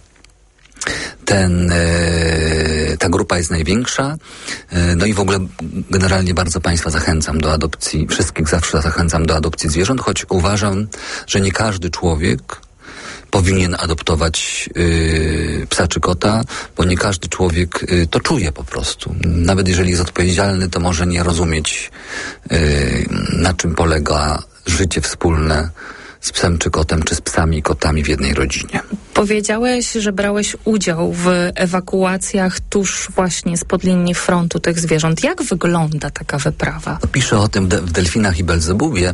ten, e, ta grupa jest największa. E, no i w ogóle generalnie bardzo Państwa zachęcam do adopcji, wszystkich zawsze zachęcam do adopcji zwierząt, choć uważam, że nie każdy człowiek powinien adoptować yy, psa czy kota, bo nie każdy człowiek yy, to czuje po prostu. Nawet jeżeli jest odpowiedzialny, to może nie rozumieć, yy, na czym polega życie wspólne z psem czy kotem, czy z psami i kotami w jednej rodzinie. Powiedziałeś, że brałeś udział w ewakuacjach tuż właśnie spod linii frontu tych zwierząt. Jak wygląda taka wyprawa? Piszę o tym de- w Delfinach i Belzebubie.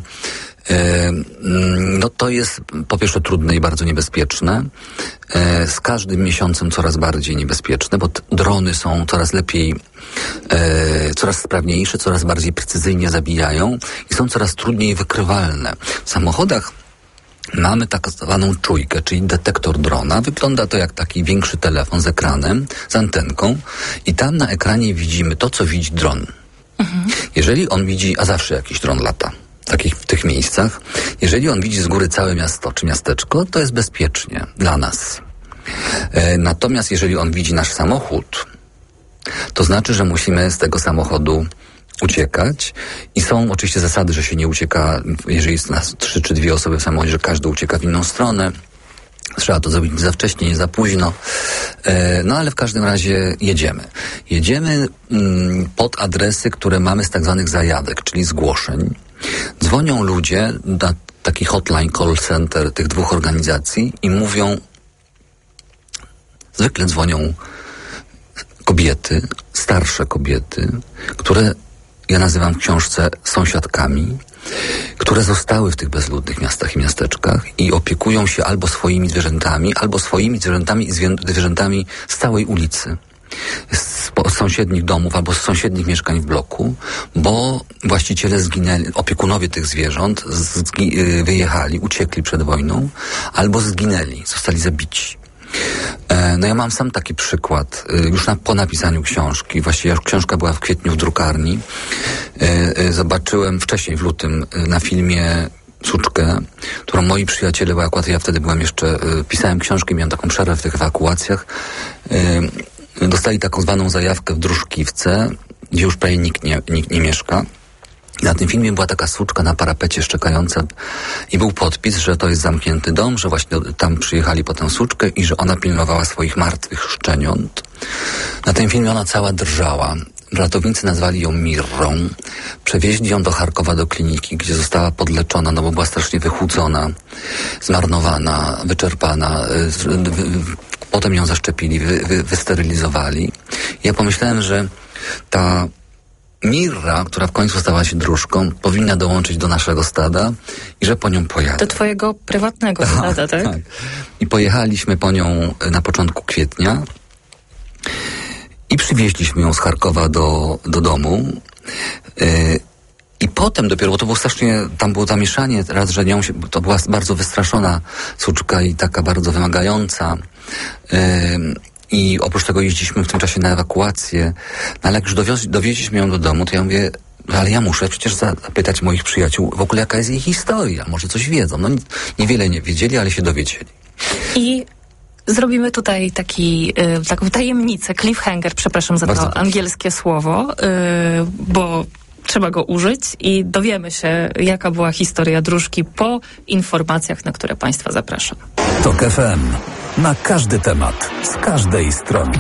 No to jest po pierwsze trudne i bardzo niebezpieczne. Z każdym miesiącem coraz bardziej niebezpieczne, bo drony są coraz lepiej, coraz sprawniejsze, coraz bardziej precyzyjnie zabijają i są coraz trudniej wykrywalne. W samochodach mamy tak zwaną czujkę, czyli detektor drona. Wygląda to jak taki większy telefon z ekranem, z antenką i tam na ekranie widzimy to, co widzi dron. Mhm. Jeżeli on widzi, a zawsze jakiś dron lata, w takich, w tych miejscach. Jeżeli on widzi z góry całe miasto czy miasteczko, to jest bezpiecznie dla nas. E, natomiast jeżeli on widzi nasz samochód, to znaczy, że musimy z tego samochodu uciekać i są oczywiście zasady, że się nie ucieka, jeżeli jest nas trzy czy dwie osoby w samochodzie, że każdy ucieka w inną stronę. Trzeba to zrobić nie za wcześnie, nie za późno. No ale w każdym razie jedziemy. Jedziemy mm, pod adresy, które mamy z tak zwanych zajadek, czyli zgłoszeń. Dzwonią ludzie na taki hotline call center tych dwóch organizacji i mówią, zwykle dzwonią kobiety, starsze kobiety, które ja nazywam w książce sąsiadkami, które zostały w tych bezludnych miastach i miasteczkach i opiekują się albo swoimi zwierzętami, albo swoimi zwierzętami i zwierzętami z całej ulicy, z sąsiednich domów albo z sąsiednich mieszkań w bloku, bo właściciele zginęli, opiekunowie tych zwierząt zgi- wyjechali, uciekli przed wojną, albo zginęli, zostali zabici. No ja mam sam taki przykład, już na, po napisaniu książki, właściwie książka była w kwietniu w drukarni, zobaczyłem wcześniej w lutym na filmie Suczkę, którą moi przyjaciele, bo akurat ja wtedy byłem jeszcze, pisałem książkę, miałem taką przerwę w tych ewakuacjach, dostali taką zwaną zajawkę w Druszkiwce, gdzie już prawie nikt nie, nikt nie mieszka. Na tym filmie była taka suczka na parapecie szczekająca i był podpis, że to jest zamknięty dom, że właśnie tam przyjechali po tę suczkę i że ona pilnowała swoich martwych szczeniąt. Na tym filmie ona cała drżała. Ratownicy nazwali ją Mirrą. Przewieźli ją do Charkowa, do kliniki, gdzie została podleczona, no bo była strasznie wychudzona, zmarnowana, wyczerpana. Potem ją zaszczepili, wy, wy, wysterylizowali. Ja pomyślałem, że ta Mirra, która w końcu stała się dróżką, powinna dołączyć do naszego stada i że po nią pojadę. Do twojego prywatnego stada, tak? Tak. I pojechaliśmy po nią na początku kwietnia i przywieźliśmy ją z Charkowa do, do domu. Yy, I potem dopiero, bo to było strasznie, tam było zamieszanie, raz, że nią się, to była bardzo wystraszona suczka i taka bardzo wymagająca. Yy, I oprócz tego jeździliśmy w tym czasie na ewakuację. No ale jak już dowióz, dowieźliśmy ją do domu, to ja mówię, ale ja muszę przecież zapytać moich przyjaciół w ogóle, jaka jest jej historia. Może coś wiedzą. No niewiele nie wiedzieli, ale się dowiedzieli. I zrobimy tutaj taki, y, taką tajemnicę, cliffhanger, przepraszam za Bardzo to proszę. angielskie słowo, y, bo trzeba go użyć i dowiemy się, jaka była historia dróżki po informacjach, na które Państwa zapraszam. TOK F M. Na każdy temat, z każdej strony.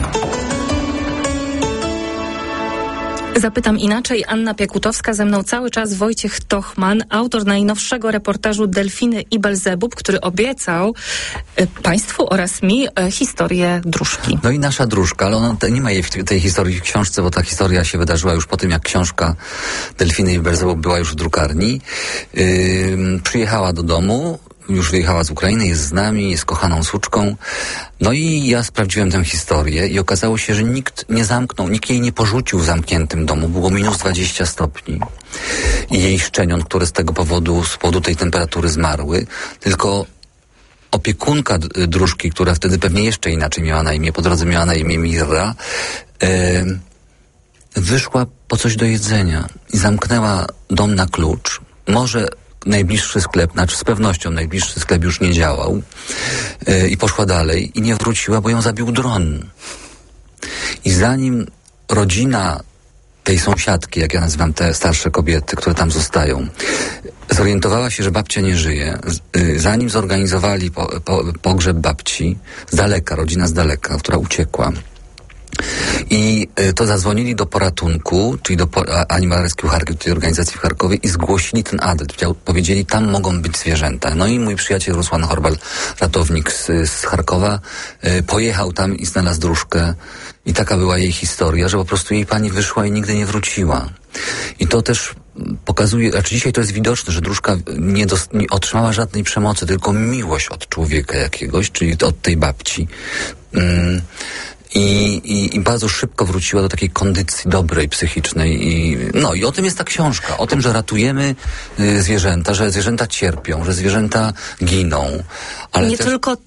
Zapytam inaczej. Anna Piekutowska, ze mną cały czas Wojciech Tochman, autor najnowszego reportażu Delfiny i Belzebub, który obiecał y, Państwu oraz mi y, historię dróżki. No i nasza dróżka, ale ona, nie ma jej w tej historii w książce, bo ta historia się wydarzyła już po tym, jak książka Delfiny i Belzebub była już w drukarni. Yy, przyjechała do domu, już wyjechała z Ukrainy, jest z nami, jest kochaną suczką. No i ja sprawdziłem tę historię i okazało się, że nikt nie zamknął, nikt jej nie porzucił w zamkniętym domu. Było minus dwadzieścia stopni. I jej szczeniąt, które z tego powodu, z powodu tej temperatury zmarły, tylko opiekunka dróżki, która wtedy pewnie jeszcze inaczej miała na imię, po drodze miała na imię Mirra, e, wyszła po coś do jedzenia i zamknęła dom na klucz. Może najbliższy sklep, znaczy z pewnością najbliższy sklep już nie działał yy, i poszła dalej i nie wróciła, bo ją zabił dron. I zanim rodzina tej sąsiadki, jak ja nazywam te starsze kobiety, które tam zostają, zorientowała się, że babcia nie żyje, yy, zanim zorganizowali po, po, pogrzeb babci z daleka, rodzina z daleka, która uciekła, i y, to zadzwonili do poratunku, czyli do po, Animal Rescue Charków, tej organizacji w Charkowie i zgłosili ten adres. Powiedzieli, tam mogą być zwierzęta. No i mój przyjaciel Rusłan Horbal, ratownik z, z Charkowa, y, pojechał tam i znalazł dróżkę. I taka była jej historia, że po prostu jej pani wyszła i nigdy nie wróciła. I to też pokazuje, znaczy dzisiaj to jest widoczne, że dróżka nie, dos, nie otrzymała żadnej przemocy, tylko miłość od człowieka jakiegoś, czyli od tej babci. Mm. I, i, I bardzo szybko wróciła do takiej kondycji dobrej, psychicznej. I, no i o tym jest ta książka. O tym, że ratujemy y, zwierzęta, że zwierzęta cierpią, że zwierzęta giną. Ale nie też... tylko te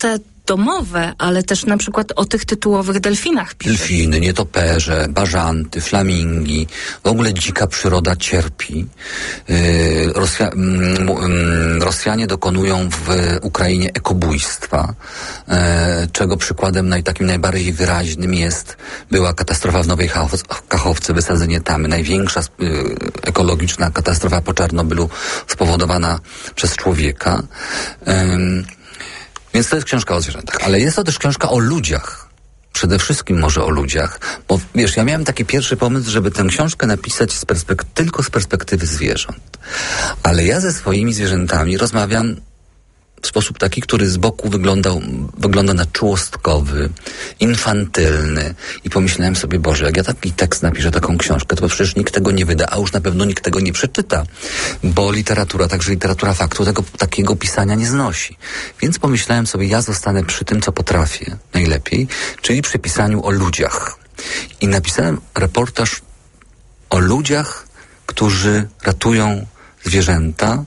domowe, ale też na przykład o tych tytułowych delfinach pisze. Delfiny, nietoperze, bażanty, flamingi, w ogóle dzika przyroda cierpi. Yy, Rosja, mm, mm, Rosjanie dokonują w Ukrainie ekobójstwa, yy, czego przykładem naj, takim najbardziej wyraźnym jest była katastrofa w Nowej Kachowce, wysadzenie tamy, największa yy, ekologiczna katastrofa po Czarnobylu spowodowana przez człowieka. Yy, Więc to jest książka o zwierzętach, ale jest to też książka o ludziach. Przede wszystkim może o ludziach, bo wiesz, ja miałem taki pierwszy pomysł, żeby tę książkę napisać z perspek- tylko z perspektywy zwierząt. Ale ja ze swoimi zwierzętami rozmawiam w sposób taki, który z boku wyglądał, wygląda na czułostkowy, infantylny. I pomyślałem sobie, Boże, jak ja taki tekst napiszę, taką książkę, to przecież nikt tego nie wyda, a już na pewno nikt tego nie przeczyta, bo literatura, także literatura faktu, tego takiego pisania nie znosi. Więc pomyślałem sobie, ja zostanę przy tym, co potrafię najlepiej, czyli przy pisaniu o ludziach. I napisałem reportaż o ludziach, którzy ratują zwierzęta,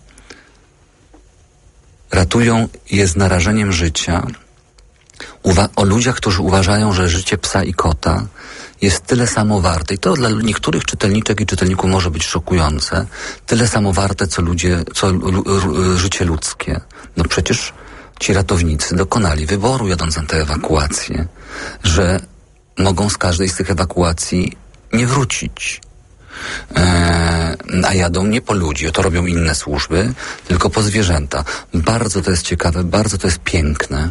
ratują je z narażeniem życia, Uwa- o ludziach, którzy uważają, że życie psa i kota jest tyle samo warte. I to dla niektórych czytelniczek i czytelników może być szokujące. Tyle samo warte, co ludzie, co l- l- życie ludzkie. No przecież ci ratownicy dokonali wyboru, jadąc na tę ewakuację, że mogą z każdej z tych ewakuacji nie wrócić. Eee, a jadą nie po ludzi, to robią inne służby, tylko po zwierzęta. Bardzo to jest ciekawe, bardzo to jest piękne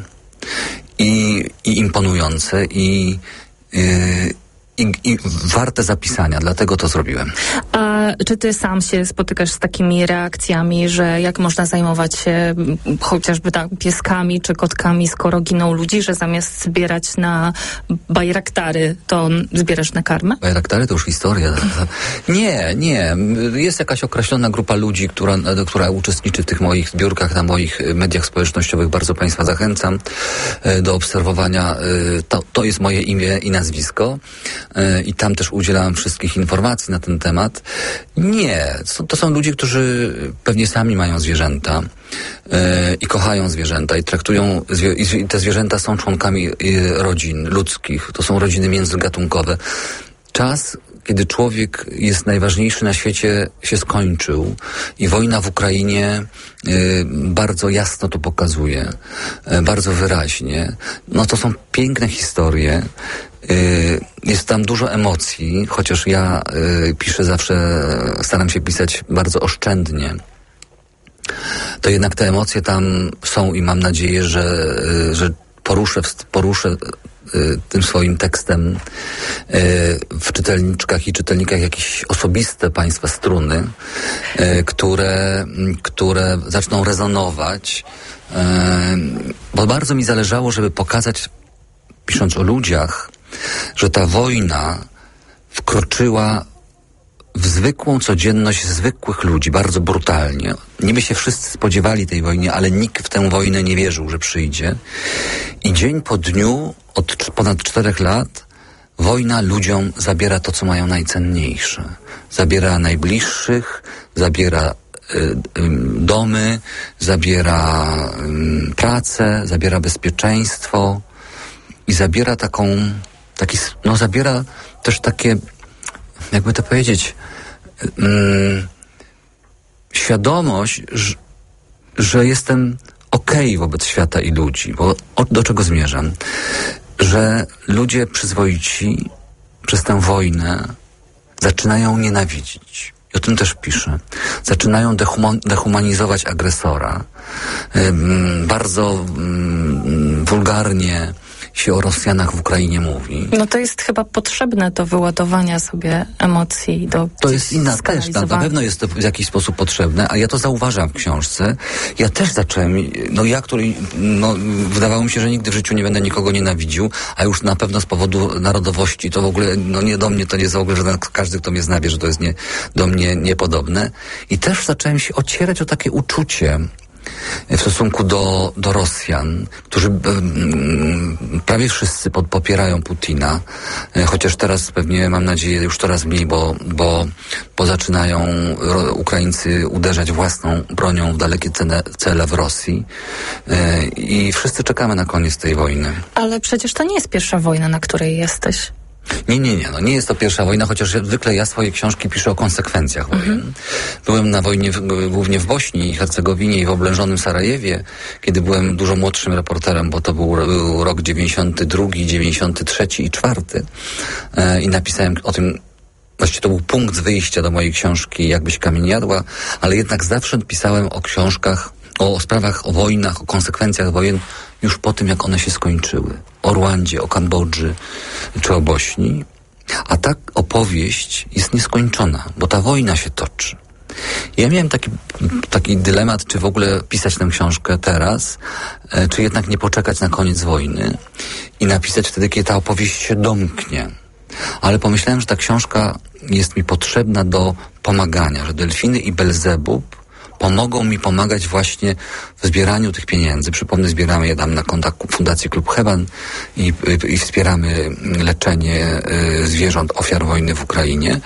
i, i imponujące i, yy, i, i warte zapisania, dlatego to zrobiłem. A czy ty sam się spotykasz z takimi reakcjami, że jak można zajmować się chociażby tak pieskami czy kotkami, skoro giną ludzi, że zamiast zbierać na bajraktary, to zbierasz na karmę? Bajraktary to już historia. Nie, nie. Jest jakaś określona grupa ludzi, która, która uczestniczy w tych moich zbiórkach na moich mediach społecznościowych. Bardzo Państwa zachęcam do obserwowania. To, to jest moje imię i nazwisko. I tam też udzielałem wszystkich informacji na ten temat. Nie, to są ludzie, którzy pewnie sami mają zwierzęta yy, i kochają zwierzęta i traktują, zwie- i te zwierzęta są członkami yy, rodzin ludzkich, to są rodziny międzygatunkowe. Czas, kiedy człowiek jest najważniejszy na świecie, się skończył i wojna w Ukrainie y, bardzo jasno to pokazuje, y, bardzo wyraźnie. No to są piękne historie, y, jest tam dużo emocji, chociaż ja y, piszę zawsze, staram się pisać bardzo oszczędnie. To jednak te emocje tam są i mam nadzieję, że, y, że poruszę, poruszę tym swoim tekstem w czytelniczkach i czytelnikach jakieś osobiste Państwa struny, które, które zaczną rezonować, bo bardzo mi zależało, żeby pokazać, pisząc o ludziach, że ta wojna wkroczyła w zwykłą codzienność zwykłych ludzi, bardzo brutalnie. Niby się wszyscy spodziewali tej wojny, ale nikt w tę wojnę nie wierzył, że przyjdzie. I dzień po dniu, od ponad czterech lat, wojna ludziom zabiera to, co mają najcenniejsze. Zabiera najbliższych, zabiera y, y, domy, zabiera y, pracę, zabiera bezpieczeństwo i zabiera taką, taki, no zabiera też takie, jakby to powiedzieć, mm, świadomość, że, że jestem okej okay wobec świata i ludzi, bo o, do czego zmierzam? Że ludzie przyzwoici przez tę wojnę zaczynają nienawidzić. I o tym też piszę. Zaczynają dehuma- dehumanizować agresora. Ym, bardzo ym, wulgarnie się o Rosjanach w Ukrainie mówi. No to jest chyba potrzebne do wyładowania sobie emocji. Do to jest inna też, na pewno jest to w jakiś sposób potrzebne, a ja to zauważam w książce. Ja też zacząłem, no ja, który, no wydawało mi się, że nigdy w życiu nie będę nikogo nienawidził, a już na pewno z powodu narodowości, to w ogóle, no nie do mnie, to nie jest w ogóle, że każdy, kto mnie zna, wie, że to jest nie, do mnie niepodobne. I też zacząłem się ocierać o takie uczucie, w stosunku do, do Rosjan, którzy um, prawie wszyscy pod, popierają Putina, e, chociaż teraz pewnie, mam nadzieję, już coraz mniej, bo, bo, bo zaczynają ro, Ukraińcy uderzać własną bronią w dalekie cele, cele w Rosji e, i wszyscy czekamy na koniec tej wojny. Ale przecież to nie jest pierwsza wojna, na której jesteś. Nie, nie, nie. No nie jest to pierwsza wojna, chociaż zwykle ja swoje książki piszę o konsekwencjach mhm. wojen. Byłem na wojnie w, głównie w Bośni i Hercegowinie i w oblężonym Sarajewie, kiedy byłem dużo młodszym reporterem, bo to był, był rok dziewięćdziesiąty drugi, dziewięćdziesiąty trzeci i czwarty e, i napisałem o tym. Właściwie to był punkt wyjścia do mojej książki Jakbyś kamień jadła, ale jednak zawsze pisałem o książkach, o sprawach, o wojnach, o konsekwencjach wojen już po tym, jak one się skończyły. O Rwandzie, o Kambodży czy o Bośni. A ta opowieść jest nieskończona, bo ta wojna się toczy. Ja miałem taki, taki dylemat, czy w ogóle pisać tę książkę teraz, czy jednak nie poczekać na koniec wojny i napisać wtedy, kiedy ta opowieść się domknie. Ale pomyślałem, że ta książka jest mi potrzebna do pomagania, że Delfiny i Belzebub pomogą mi pomagać właśnie w zbieraniu tych pieniędzy. Przypomnę, zbieramy je tam na konta Fundacji Klub Heban i, i, i wspieramy leczenie y, zwierząt ofiar wojny w Ukrainie.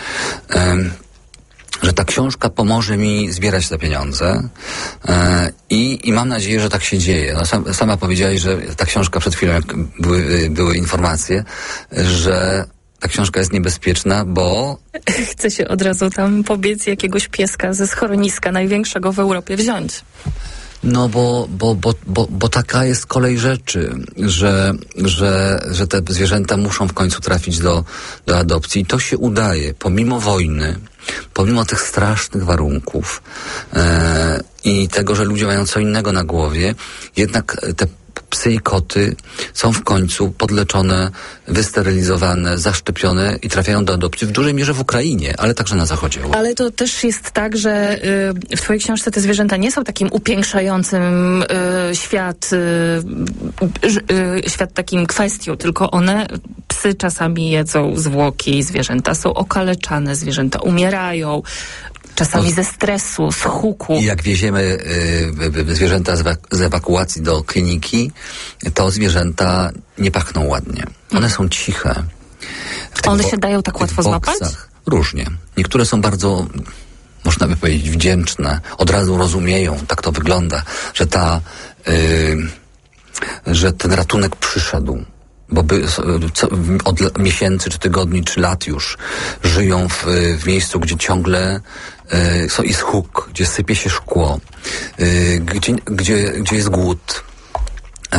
Y, że ta książka pomoże mi zbierać te pieniądze y, i, i mam nadzieję, że tak się dzieje. No, sam, sama powiedziałaś, że ta książka przed chwilą, jak były, były informacje, że ta książka jest niebezpieczna, bo... Chcę się od razu tam pobiec jakiegoś pieska ze schroniska największego w Europie wziąć. No bo, bo, bo, bo, bo taka jest kolej rzeczy, że, że, że te zwierzęta muszą w końcu trafić do, do adopcji i to się udaje, pomimo wojny, pomimo tych strasznych warunków e, i tego, że ludzie mają co innego na głowie, jednak te psy i koty są w końcu podleczone, wysterylizowane, zaszczepione i trafiają do adopcji w dużej mierze w Ukrainie, ale także na zachodzie. Ale to też jest tak, że y, w twojej książce te zwierzęta nie są takim upiększającym y, świat, y, y, świat takim kwestią, tylko one, psy czasami jedzą zwłoki, zwierzęta są okaleczane, zwierzęta umierają. Czasami ze stresu, z huku. I jak wieziemy y, zwierzęta z, z ewakuacji do kliniki, to zwierzęta nie pachną ładnie. One są ciche. One się dają tak łatwo złapać? Różnie. Niektóre są bardzo, można by powiedzieć, wdzięczne. Od razu rozumieją, tak to wygląda, że ta, y, że ten ratunek przyszedł. Bo by, co, od miesięcy, czy tygodni, czy lat już żyją w, w miejscu, gdzie ciągle y, so, jest huk, gdzie sypie się szkło, y, gdzie, gdzie, gdzie jest głód. Y,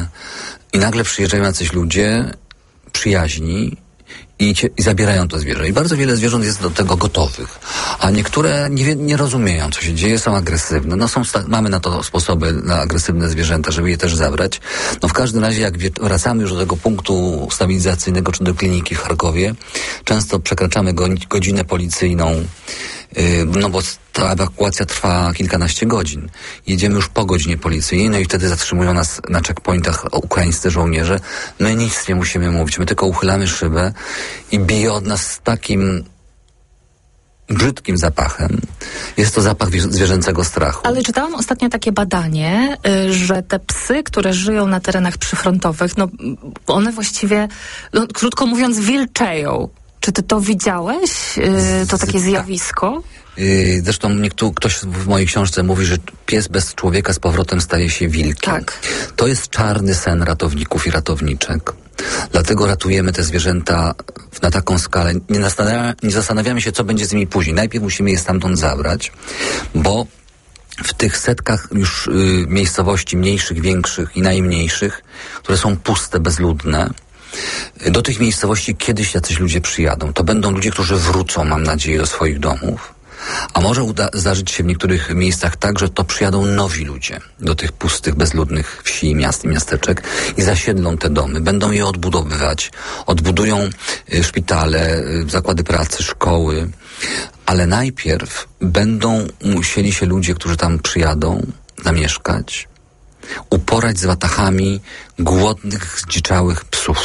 I nagle przyjeżdżają jacyś ludzie przyjaźni i, cie, i zabierają to zwierzę. I bardzo wiele zwierząt jest do tego gotowych. A niektóre nie, nie rozumieją, co się dzieje, są agresywne. No są, mamy na to sposoby, na agresywne zwierzęta, żeby je też zabrać. No w każdym razie, jak wracamy już do tego punktu stabilizacyjnego, czy do kliniki w Charkowie, często przekraczamy go, godzinę policyjną, yy, no bo ta ewakuacja trwa kilkanaście godzin. Jedziemy już po godzinie policyjnej, no i wtedy zatrzymują nas na checkpointach ukraińscy żołnierze. My nic nie musimy mówić, my tylko uchylamy szybę i bije od nas z takim brzydkim zapachem. Jest to zapach zwierzęcego strachu. Ale czytałam ostatnio takie badanie, że te psy, które żyją na terenach przyfrontowych, no one właściwie, no, krótko mówiąc, wilczeją. Czy ty to widziałeś? To takie zjawisko? Zresztą niektóry, ktoś w mojej książce mówi, że pies bez człowieka z powrotem staje się wilkiem. Tak. To jest czarny sen ratowników i ratowniczek. Dlatego ratujemy te zwierzęta na taką skalę. Nie, zastanawia, nie zastanawiamy się, co będzie z nimi później. Najpierw musimy je stamtąd zabrać, bo w tych setkach już y, miejscowości mniejszych, większych i najmniejszych, które są puste, bezludne, do tych miejscowości kiedyś jacyś ludzie przyjadą. To będą ludzie, którzy wrócą, mam nadzieję, do swoich domów. A może uda, zdarzyć się w niektórych miejscach tak, że to przyjadą nowi ludzie do tych pustych, bezludnych wsi, miast i miasteczek i zasiedlą te domy. Będą je odbudowywać. Odbudują y, szpitale, y, zakłady pracy, szkoły. Ale najpierw będą musieli się ludzie, którzy tam przyjadą, zamieszkać, uporać z watachami głodnych, zdziczałych psów.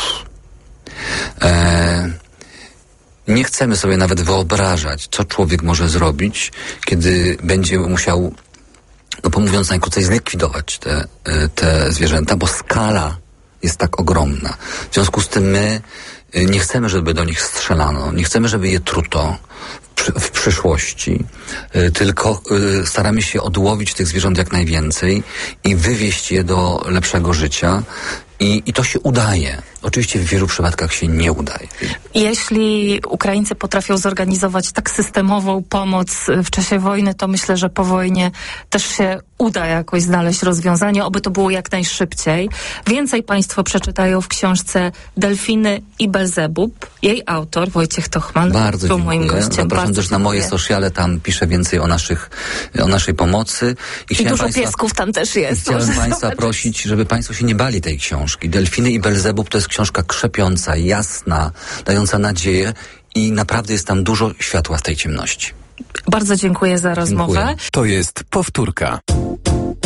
Eee, nie chcemy sobie nawet wyobrażać, co człowiek może zrobić, kiedy będzie musiał no mówiąc najkrócej, zlikwidować te, te zwierzęta, bo skala jest tak ogromna. W związku z tym my nie chcemy, żeby do nich strzelano, nie chcemy, żeby je truto w, w przyszłości, tylko staramy się odłowić tych zwierząt jak najwięcej i wywieźć je do lepszego życia. I, I to się udaje. Oczywiście w wielu przypadkach się nie udaje. Jeśli Ukraińcy potrafią zorganizować tak systemową pomoc w czasie wojny, to myślę, że po wojnie też się uda jakoś znaleźć rozwiązanie, oby to było jak najszybciej. Więcej Państwo przeczytają w książce Delfiny i Belzebub. Jej autor, Wojciech Tochman, bardzo był dziękuję. moim gościem. Zapraszam bardzo też na moje sociale, tam piszę więcej o, naszych, o naszej pomocy. I, I dużo państwa, piesków tam też jest. Chciałem Państwa zobaczyć. prosić, żeby Państwo się nie bali tej książki. Delfiny i Belzebub to jest książka krzepiąca, jasna, dająca nadzieję i naprawdę jest tam dużo światła w tej ciemności. Bardzo dziękuję za rozmowę. Dziękuję. To jest Powtórka.